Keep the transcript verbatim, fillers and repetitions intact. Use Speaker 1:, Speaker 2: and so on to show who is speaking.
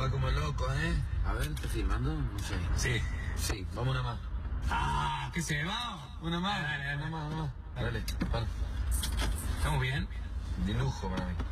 Speaker 1: Va como loco, ¿eh? A ver, ¿estás filmando? No sé.
Speaker 2: Sí.
Speaker 1: Sí, vamos una más.
Speaker 2: ¡Ah! ¿Qué se va?
Speaker 1: Una más,
Speaker 2: Dale, dale,
Speaker 1: una
Speaker 2: dale.
Speaker 1: más, una más.
Speaker 2: Dale.
Speaker 1: Dale, para.
Speaker 2: ¿Estamos bien?
Speaker 1: De lujo para mí.